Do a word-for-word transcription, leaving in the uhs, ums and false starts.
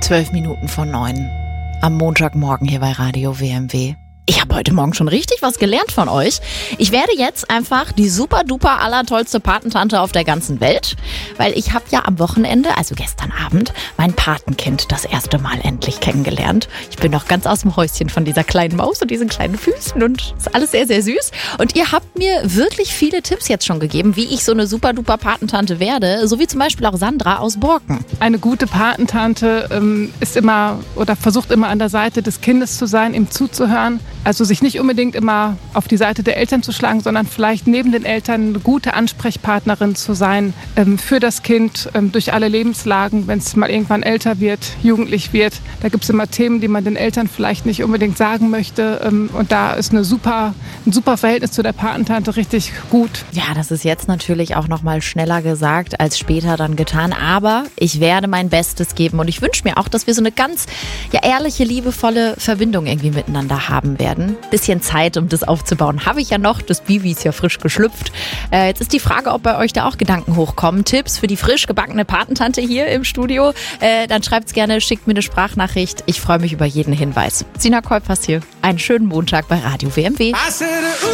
Zwölf Minuten vor neun. Am Montagmorgen hier bei Radio W M W. Ich habe heute Morgen schon richtig was gelernt von euch. Ich werde jetzt einfach die super duper allertollste Patentante auf der ganzen Welt, weil ich habe ja am Wochenende, also gestern Abend, mein Patenkind das erste Mal endlich kennengelernt. Ich bin noch ganz aus dem Häuschen von dieser kleinen Maus und diesen kleinen Füßen und ist alles sehr, sehr süß. Und ihr habt mir wirklich viele Tipps jetzt schon gegeben, wie ich so eine super duper Patentante werde, so wie zum Beispiel auch Sandra aus Borken. Eine gute Patentante ähm, ist immer oder versucht immer an der Seite des Kindes zu sein, ihm zuzuhören. Also sich nicht unbedingt immer auf die Seite der Eltern zu schlagen, sondern vielleicht neben den Eltern eine gute Ansprechpartnerin zu sein ähm, für das Kind ähm, durch alle Lebenslagen, wenn es mal irgendwann älter wird, jugendlich wird. Da gibt es immer Themen, die man den Eltern vielleicht nicht unbedingt sagen möchte. Ähm, und da ist eine super, ein super Verhältnis zu der Patentante richtig gut. Ja, das ist jetzt natürlich auch noch mal schneller gesagt als später dann getan. Aber ich werde mein Bestes geben und ich wünsche mir auch, dass wir so eine ganz ja, ehrliche, liebevolle Verbindung irgendwie miteinander haben werden. Bisschen Zeit, um das aufzubauen, habe ich ja noch. Das Bibi ist ja frisch geschlüpft. Äh, jetzt ist die Frage, ob bei euch da auch Gedanken hochkommen. Tipps für die frisch gebackene Patentante hier im Studio. Äh, dann schreibt's gerne, schickt mir eine Sprachnachricht. Ich freue mich über jeden Hinweis. Sina Kolpers hier. Einen schönen Montag bei Radio W M W.